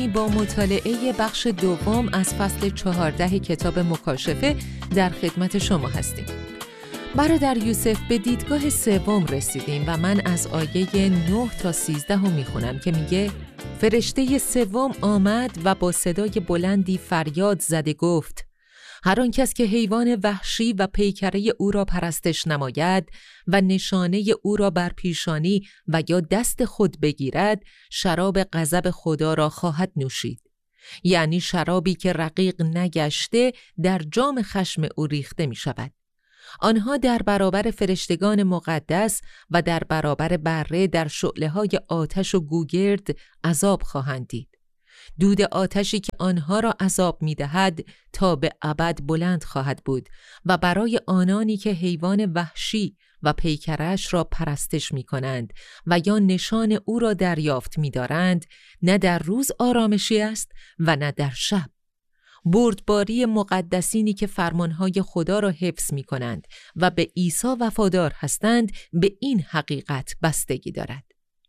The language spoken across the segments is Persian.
با مطالعه بخش دوم از فصل 14 کتاب مکاشفه در خدمت شما هستیم. برادر یوسف به دیدگاه سوم رسیدیم و من از آیه 9 تا 13 میخونم که میگه: فرشته سوم آمد و با صدای بلندی فریاد زده گفت: هر آن کس که حیوان وحشی و پیکره او را پرستش نماید و نشانه او را بر پیشانی و یا دست خود بگیرد، شراب غضب خدا را خواهد نوشید، یعنی شرابی که رقیق نگشته در جام خشم او ریخته می شود. آنها در برابر فرشتگان مقدس و در برابر بره در شعله‌های آتش و گوگرد عذاب خواهند دید. دود آتشی که آنها را عذاب می‌دهد تا به ابد بلند خواهد بود و برای آنانی که حیوان وحشی و پیکرش را پرستش می‌کنند و یا نشان او را دریافت می‌دارند، نه در روز آرامشی است و نه در شب. بردباری مقدسینی که فرمانهای خدا را حفظ می‌کنند و به عیسی وفادار هستند به این حقیقت بستگی دارد.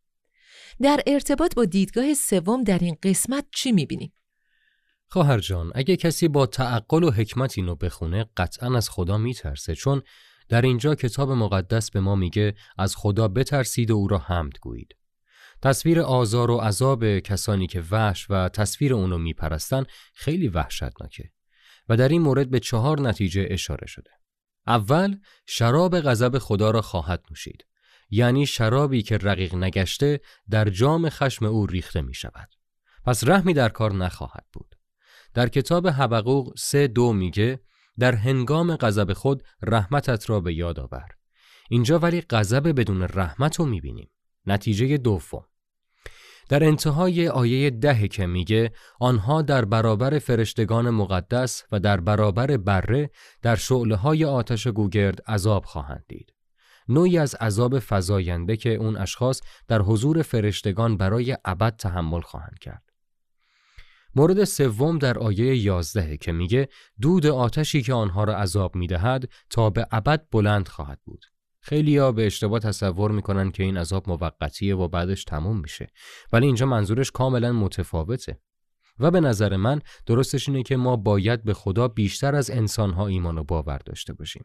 در ارتباط با دیدگاه سوم در این قسمت چی می‌بینیم؟ خواهر جان، اگه کسی با تعقل و حکمت اینو بخونه قطعاً از خدا میترسه، چون در اینجا کتاب مقدس به ما میگه از خدا بترسید و او را حمد گویید. تصویر آزار و عذاب کسانی که وحش و تصویر اونو میپرستن خیلی وحشتناکه و در این مورد به 4 نتیجه اشاره شده. اول، شراب غضب خدا را خواهد نوشید، یعنی شرابی که رقیق نگشته در جام خشم او ریخته می شود. پس رحمی در کار نخواهد بود. در کتاب حبقوق 3:2 میگه در هنگام غضب خود رحمتت را به یاد آور. اینجا ولی غضب بدون رحمت رو می بینیم. نتیجه دوم، در انتهای آیه 10 که میگه آنها در برابر فرشتگان مقدس و در برابر بره در شعله‌های آتش گوگرد عذاب خواهند دید. نوعی از عذاب فزاینده که اون اشخاص در حضور فرشتگان برای ابد تحمل خواهند کرد. مورد سوم در آیه 11 که میگه دود آتشی که آنها را عذاب میدهد تا به ابد بلند خواهد بود. خیلی‌ها به اشتباه تصور میکنن که این عذاب موقتیه و بعدش تموم میشه، ولی اینجا منظورش کاملا متفاوته. و به نظر من درستش اینه که ما باید به خدا بیشتر از انسان‌ها ایمان و باور داشته باشیم.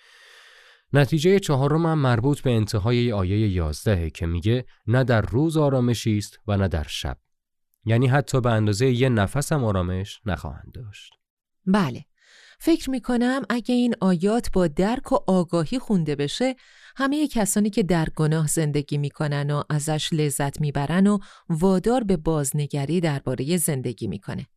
نتیجه 4 هم مربوط به انتهای آیه 11 که میگه نه در روز آرامشی است و نه در شب، یعنی حتی به اندازه یه نفس هم آرامش نخواهند داشت. بله، فکر میکنم اگه این آیات با درک و آگاهی خونده بشه، همه کسانی که در گناه زندگی میکنن و ازش لذت میبرن و وادار به بازنگری درباره زندگی میکنه.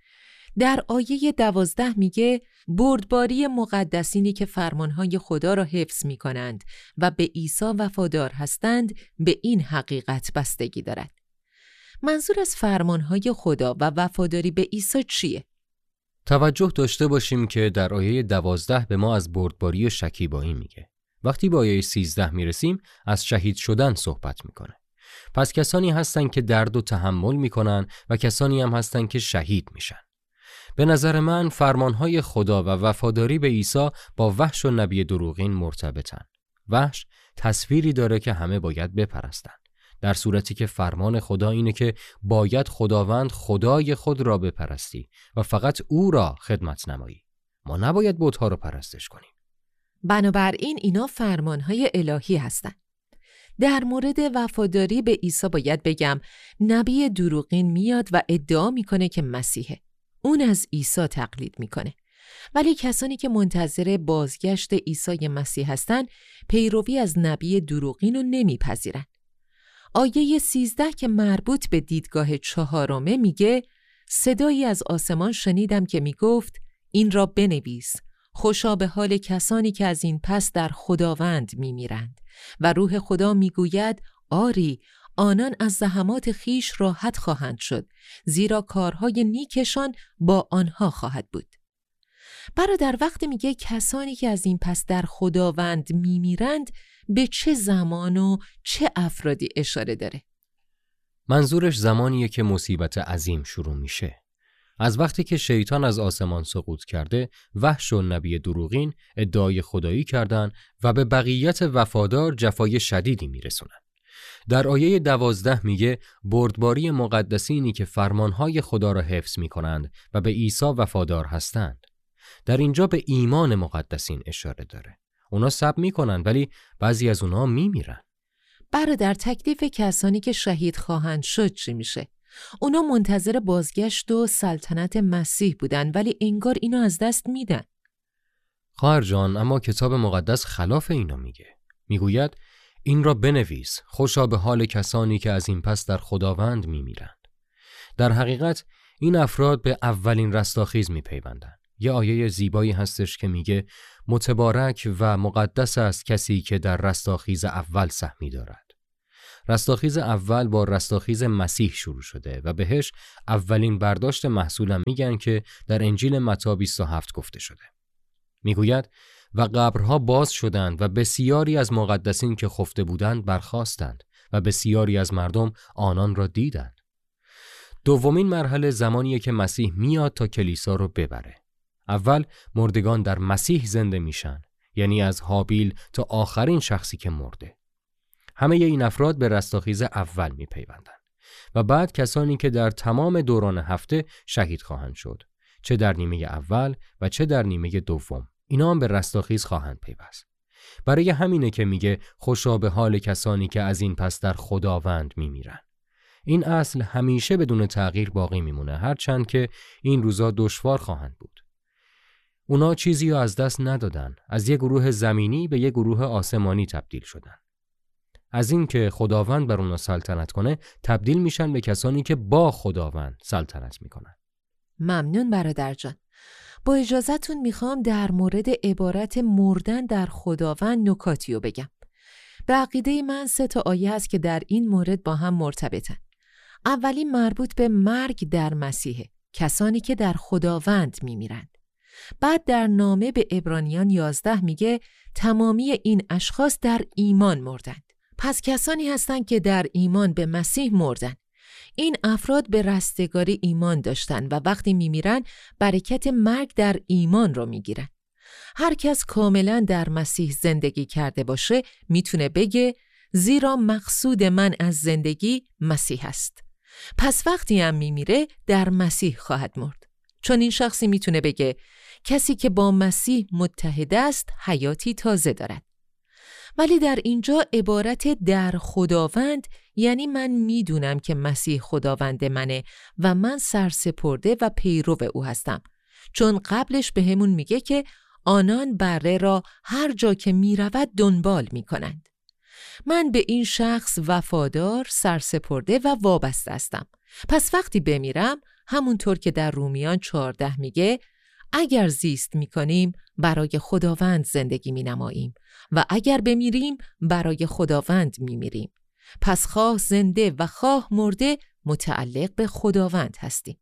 در آیه 12 میگه بردباری مقدسینی که فرمانهای خدا را حفظ میکنند و به عیسی وفادار هستند به این حقیقت بستگی دارد. منظور از فرمانهای خدا و وفاداری به عیسی چیه؟ توجه داشته باشیم که در آیه 12 به ما از بردباری و شکیبایی میگه. وقتی به آیه 13 میرسیم از شهید شدن صحبت میکنه. پس کسانی هستن که درد و تحمل میکنن و کسانی هم هستن که شهید میشن. به نظر من فرمانهای خدا و وفاداری به عیسی با وحش و نبی دروغین مرتبطن. وحش تصویری داره که همه باید بپرستن، در صورتی که فرمان خدا اینه که باید خداوند خدای خود را بپرستی و فقط او را خدمت نمایی. ما نباید بت‌ها را پرستش کنیم. بنابراین اینا فرمانهای الهی هستند. در مورد وفاداری به عیسی باید بگم نبی دروغین میاد و ادعا میکنه که مسیحه. اون از عیسی تقلید میکنه. ولی کسانی که منتظر بازگشت عیسی مسیح هستن پیروی از نبی دروغین رو نمیپذیرن. آیه 13 که مربوط به دیدگاه 4 میگه صدایی از آسمان شنیدم که میگفت این را بنویس، خوشا به حال کسانی که از این پس در خداوند میمیرند و روح خدا میگوید آری آنان از زحمات خیش راحت خواهند شد، زیرا کارهای نیکشان با آنها خواهد بود. برادر وقتی میگه کسانی که از این پس در خداوند میمیرند به چه زمان و چه افرادی اشاره داره؟ منظورش زمانیه که مصیبت عظیم شروع میشه. از وقتی که شیطان از آسمان سقوط کرده، وحش و نبی دروغین ادعای خدایی کردن و به بقیت وفادار جفای شدیدی میرسونن. در آیه 12 میگه بردباری مقدسینی که فرمانهای خدا را حفظ میکنند و به عیسی وفادار هستند. در اینجا به ایمان مقدسین اشاره داره. اونا صبر میکنن ولی بعضی از اونا میمیرن. برادر، تکلیف کسانی که شهید خواهند شد چی میشه؟ اونا منتظر بازگشت و سلطنت مسیح بودن ولی انگار اینو از دست میدن. خواهر جان، اما کتاب مقدس خلاف اینو میگه. میگوید این را بنویس، خوشا به حال کسانی که از این پس در خداوند میمیرند. در حقیقت این افراد به اولین رستاخیز میپیوندند. یه آیه زیبایی هستش که میگه متبارک و مقدس است کسی که در رستاخیز اول سهمی دارد. رستاخیز اول با رستاخیز مسیح شروع شده و بهش اولین برداشت محصولم میگن که در انجیل متی 27 گفته شده. میگوید و قبرها باز شدند و بسیاری از مقدسین که خفته بودند برخاستند و بسیاری از مردم آنان را دیدند. دومین مرحله زمانیه که مسیح میاد تا کلیسا رو ببره. اول مردگان در مسیح زنده میشن، یعنی از هابیل تا آخرین شخصی که مرده. همه این افراد به رستاخیز اول میپیوندند و بعد کسانی که در تمام دوران هفته شهید خواهند شد، چه در نیمه اول و چه در نیمه دوم. اینا هم به رستاخیز خواهند پیوست. برای همینه که میگه خوشا به حال کسانی که از این پس در خداوند میمیرن. این اصل همیشه بدون تغییر باقی میمونه، هرچند که این روزا دشوار خواهند بود. اونا چیزی رو از دست ندادن، از یک گروه زمینی به یک گروه آسمانی تبدیل شدن. از این که خداوند بر اونا سلطنت کنه تبدیل میشن به کسانی که با خداوند سلطنت میکنن. ممنون برادر جان. با اجازتون میخوام در مورد عبارت مردن در خداوند نکاتی رو بگم. به عقیده من 3 آیه هست که در این مورد با هم مرتبطن. اولی مربوط به مرگ در مسیحه، کسانی که در خداوند میمیرند. بعد در نامه به عبرانیان 11 میگه تمامی این اشخاص در ایمان مردند. پس کسانی هستند که در ایمان به مسیح مردن. این افراد به رستگاری ایمان داشتن و وقتی میمیرن برکت مرگ در ایمان رو میگیرن. هر کس کاملا در مسیح زندگی کرده باشه میتونه بگه زیرا مقصود من از زندگی مسیح است. پس وقتی هم میمیره در مسیح خواهد مرد. چون این شخصی میتونه بگه کسی که با مسیح متحد است حیاتی تازه دارد. ولی در اینجا عبارت در خداوند یعنی من میدونم که مسیح خداوند منه و من سرسپرده و پیرو او هستم. چون قبلش به همون میگه که آنان بره را هر جا که میرود دنبال میکنند. من به این شخص وفادار، سرسپرده و وابسته هستم. پس وقتی بمیرم همونطور که در رومیان 14 میگه اگر زیست میکنیم برای خداوند زندگی مینماییم و اگر بمیریم برای خداوند میمیریم. پس خواه زنده و خواه مرده متعلق به خداوند هستیم.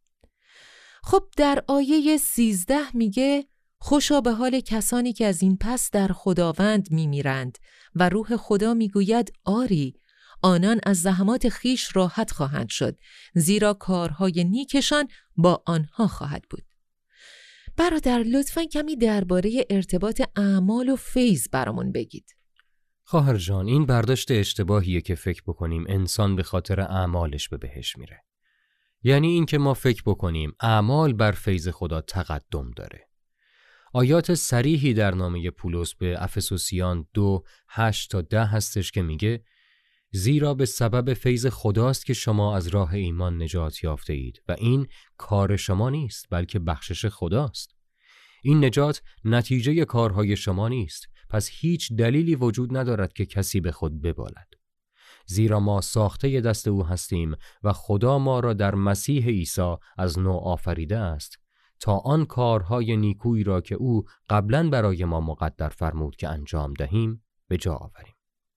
خب در آیه 13 میگه خوشا به حال کسانی که از این پس در خداوند میمیرند و روح خدا میگوید آری آنان از زحمات خیش راحت خواهند شد زیرا کارهای نیکشان با آنها خواهد بود. برادر لطفاً کمی درباره ارتباط اعمال و فیض برامون بگید. خواهر جان، این برداشت اشتباهیه که فکر بکنیم انسان به خاطر اعمالش به بهشت میره. یعنی این که ما فکر بکنیم اعمال بر فیض خدا تقدم داره. آیات صریحی در نامه پولس به افسوسیان 2:8-10 هستش که میگه زیرا به سبب فیض خداست که شما از راه ایمان نجات یافته اید و این کار شما نیست بلکه بخشش خداست. این نجات نتیجه کارهای شما نیست، پس هیچ دلیلی وجود ندارد که کسی به خود ببالد. زیرا ما ساخته دست او هستیم و خدا ما را در مسیح عیسی از نو آفریده است تا آن کارهای نیکویی را که او قبلاً برای ما مقدر فرمود که انجام دهیم به جا آوریم.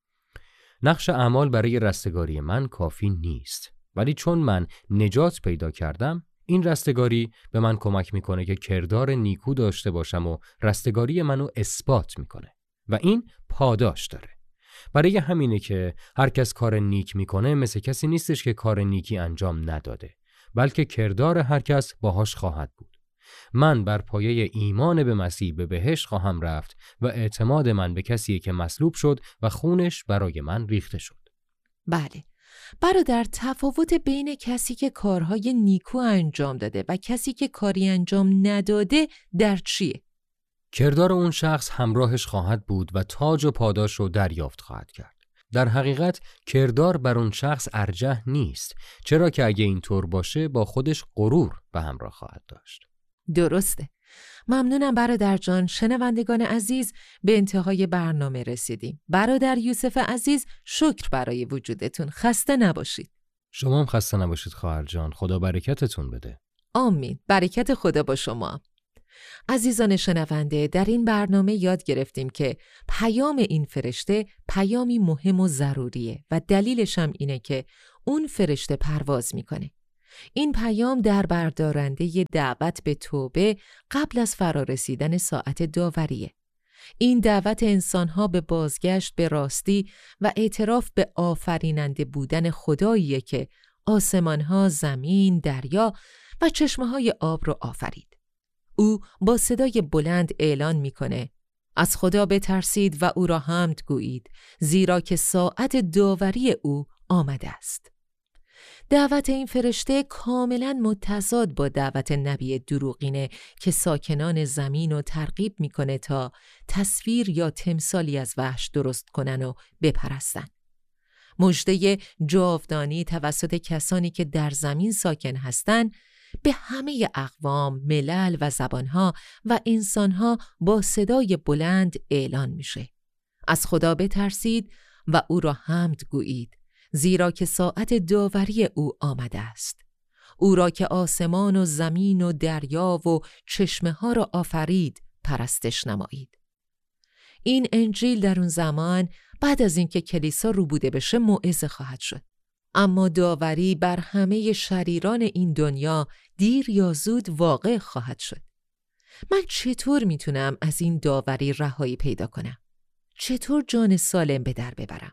نقش اعمال برای رستگاری من کافی نیست، ولی چون من نجات پیدا کردم این رستگاری به من کمک میکنه که کردار نیکو داشته باشم و رستگاری منو اثبات میکنه و این پاداش داره. برای همینه که هر کس کار نیک میکنه مثل کسی نیستش که کار نیکی انجام نداده، بلکه کردار هر کس باهاش خواهد بود. من بر پایه ایمان به مسیح به بهشت خواهم رفت و اعتماد من به کسی که مصلوب شد و خونش برای من ریخته شد. بله، برادر، تفاوت بین کسی که کارهای نیکو انجام داده و کسی که کاری انجام نداده در چیه؟ کردار اون شخص همراهش خواهد بود و تاج و پاداش رو دریافت خواهد کرد. در حقیقت کردار بر اون شخص ارجح نیست، چرا که اگه اینطور باشه با خودش غرور به همراه خواهد داشت. درسته. ممنونم برادر جان. شنوندگان عزیز، به انتهای برنامه رسیدیم. برادر یوسف عزیز، شکر برای وجودتون. خسته نباشید. شما هم خسته نباشید خواهر جان. خدا برکتتون بده. آمین. برکت خدا با شما. عزیزان شنونده، در این برنامه یاد گرفتیم که پیام این فرشته پیامی مهم و ضروریه و دلیلش هم اینه که اون فرشته پرواز میکنه. این پیام در بردارنده دعوت به توبه قبل از فرارسیدن ساعت داوریه. این دعوت انسانها به بازگشت به راستی و اعتراف به آفریننده بودن خداییه که آسمانها، زمین، دریا و چشمه‌های آب رو آفرید. او با صدای بلند اعلان میکنه: از خدا بترسید و او را حمد گویید، زیرا که ساعت داوری او آمده است. دعوت این فرشته کاملا متضاد با دعوت نبی دروغینه که ساکنان زمین رو ترغیب میکنه تا تصویر یا تمثالی از وحش درست کنن و بپرستن. مژده جاودانی توسط کسانی که در زمین ساکن هستن به همه اقوام، ملل و زبانها و انسانها با صدای بلند اعلان میشه: از خدا بترسید و او را حمد گویید، زیرا که ساعت داوری او آمده است. او را که آسمان و زمین و دریا و چشمه ها را آفرید پرستش نمایید. این انجیل در اون زمان بعد از اینکه کلیسا روبوده بشه موعظه خواهد شد. اما داوری بر همه شریران این دنیا دیر یا زود واقع خواهد شد. من چطور میتونم از این داوری رهایی پیدا کنم؟ چطور جان سالم به در ببرم؟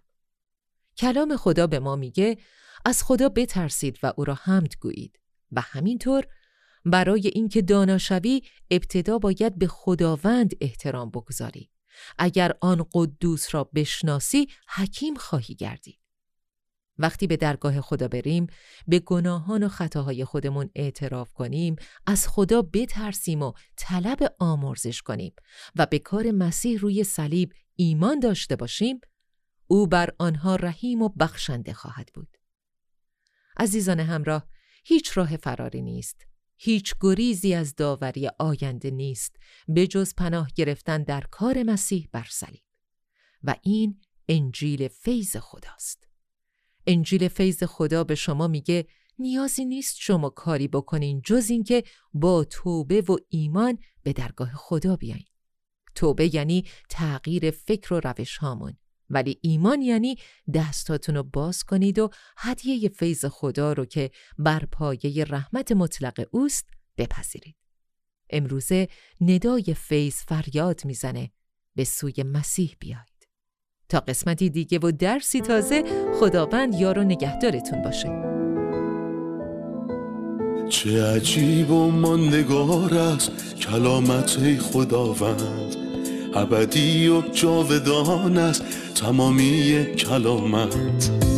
کلام خدا به ما میگه از خدا بترسید و او را حمد گویید و همینطور برای اینکه دانا شوی ابتدا باید به خداوند احترام بگذاری. اگر آن قدوس را بشناسی حکیم خواهی گردید. وقتی به درگاه خدا بریم، به گناهان و خطاهای خودمون اعتراف کنیم، از خدا بترسیم و طلب آمرزش کنیم و به کار مسیح روی صلیب ایمان داشته باشیم، او بر آنها رحیم و بخشنده خواهد بود. عزیزان همراه، هیچ راه فراری نیست. هیچ گریزی از داوری آینده نیست به جز پناه گرفتن در کار مسیح بر صلیب. و این انجیل فیض خداست. انجیل فیض خدا به شما میگه نیازی نیست شما کاری بکنین جز این که با توبه و ایمان به درگاه خدا بیاین. توبه یعنی تغییر فکر و روش هامون، ولی ایمان یعنی دستاتون رو باز کنید و هدیه فیض خدا رو که بر پایه رحمت مطلق اوست بپذیرید. امروزه ندای فیض فریاد میزنه: به سوی مسیح بیایید. تا قسمتی دیگه و درسی تازه، خداوند یار و نگهدارتون باشه. چه عجیب و ماندگار است کلامت خداوند، ابدی و جاودان است تمامی کلامت.